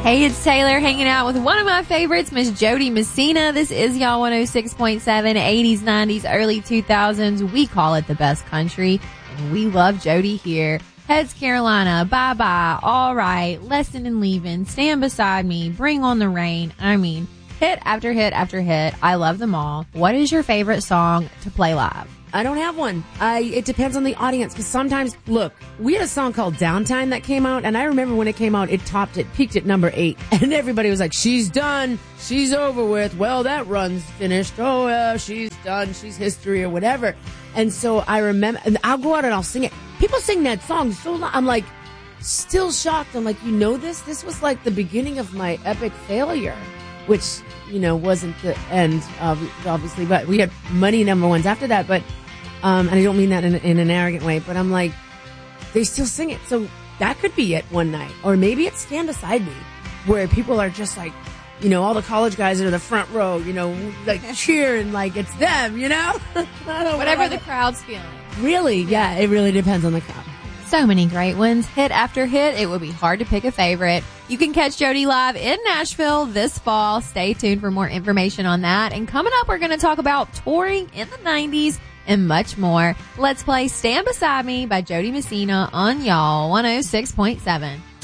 Hey, it's Taylor hanging out with one of my favorites, Miss Jody Messina. This is y'all 106.7, 80s, 90s, early 2000s. We call it the best country, and we love Jody here. Heads Carolina, Bye Bye, All Right, Lesson in Leaving, Stand Beside Me, Bring on the Rain. I mean, hit after hit after hit. I love them all. What is your favorite song to play live? I don't have one. It depends on the audience, because sometimes, look, we had a song called Downtime that came out, and I remember when it came out, peaked at number 8, and everybody was like, she's done, she's over with, well, that run's finished, oh, she's done, she's history, or whatever. And so I remember, and I'll go out and I'll sing it. People sing that song so loud, I'm like, still shocked. I'm like, you know this? This was like the beginning of my epic failure, which, you know, wasn't the end, obviously, but we had many number ones after that, but and I don't mean that in an arrogant way, but I'm like, they still sing it. So that could be it one night. Or maybe it's Stand Beside Me, where people are just like, you know, all the college guys are in the front row, you know, like cheering like it's them, you know? Whatever the crowd's feeling. Really? Yeah, it really depends on the crowd. So many great ones, hit after hit. It would be hard to pick a favorite. You can catch Jody live in Nashville this fall. Stay tuned for more information on that. And coming up, we're going to talk about touring in the 90s and much more. Let's play Stand Beside Me by Jody Messina on y'all 106.7.